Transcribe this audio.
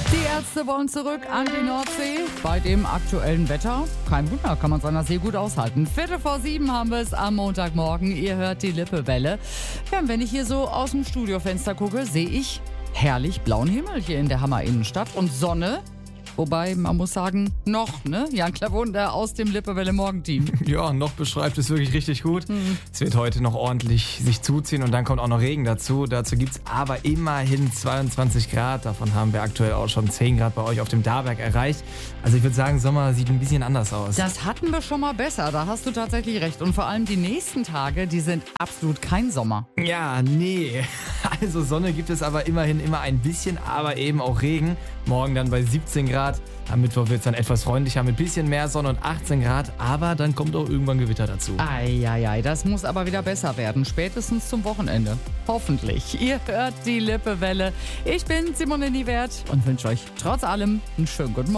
Die Ärzte wollen zurück an die Nordsee. Bei dem aktuellen Wetter, kein Wunder, kann man es an der See gut aushalten. 6:45 haben wir es am Montagmorgen. Ihr hört die Lippewelle. Ja, und wenn ich hier so aus dem Studiofenster gucke, sehe ich herrlich blauen Himmel hier in der Hammer Innenstadt und Sonne. Wobei, man muss sagen, noch, ne? Jan Klawunder aus dem Lippewelle Morgenteam. Ja, noch beschreibt es wirklich richtig gut. Es wird heute noch ordentlich sich zuziehen und dann kommt auch noch Regen dazu. Dazu gibt es aber immerhin 22 Grad. Davon haben wir aktuell auch schon 10 Grad bei euch auf dem Darberg erreicht. Also ich würde sagen, Sommer sieht ein bisschen anders aus. Das hatten wir schon mal besser, da hast du tatsächlich recht. Und vor allem die nächsten Tage, die sind absolut kein Sommer. Ja, nee. Also Sonne gibt es aber immerhin immer ein bisschen, aber eben auch Regen. Morgen dann bei 17 Grad. Am Mittwoch wird es dann etwas freundlicher mit bisschen mehr Sonne und 18 Grad. Aber dann kommt auch irgendwann Gewitter dazu. Eieiei, das muss aber wieder besser werden. Spätestens zum Wochenende. Hoffentlich. Ihr hört die Lippewelle. Ich bin Simone Niewert und wünsche euch trotz allem einen schönen guten Morgen.